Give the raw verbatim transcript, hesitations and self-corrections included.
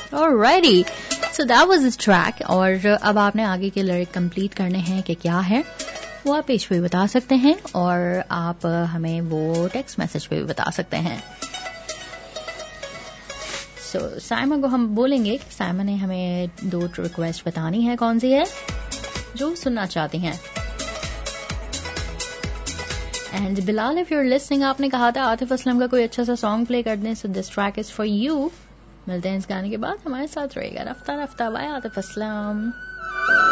Alrighty, so that was this track. और अब आपने आगे के लिरिक कंप्लीट करने हैं कि क्या है वो आप पेज पे भी बता सकते हैं और आप हमें वो टेक्स्ट मैसेज पे भी बता सकते हैं. सो so, साइमा को हम बोलेंगे कि साइमा ने हमें दो रिक्वेस्ट बतानी है, कौन सी है जो सुनना चाहती हैं. And Bilal, if you're listening, आपने कहा था आतिफ असलम का कोई अच्छा सा सॉन्ग प्ले कर दें, so this track is for you. मिलते हैं इस गाने के बाद, हमारे साथ रहेगा रफ्ता रफ्ता बाय आतिफ असलम.